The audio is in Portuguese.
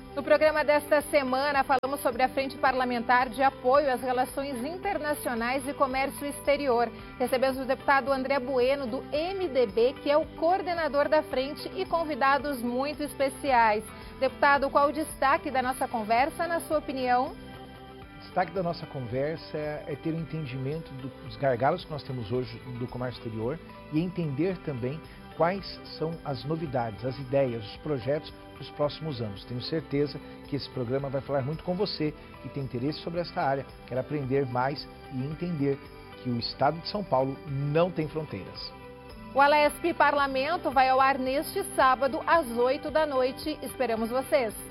No programa desta semana, falamos sobre a Frente Parlamentar de Apoio às Relações Internacionais e Comércio Exterior. Recebemos o deputado André Bueno, do MDB, que é o coordenador da frente, e convidados muito especiais. Deputado, qual o destaque da nossa conversa, na sua opinião? O destaque da nossa conversa é ter um entendimento dos gargalos que nós temos hoje do comércio exterior e entender também quais são as novidades, as ideias, os projetos para os próximos anos. Tenho certeza que esse programa vai falar muito com você que tem interesse sobre essa área, quer aprender mais e entender que o Estado de São Paulo não tem fronteiras. O Alesp Parlamento vai ao ar neste sábado às 8 da noite. Esperamos vocês!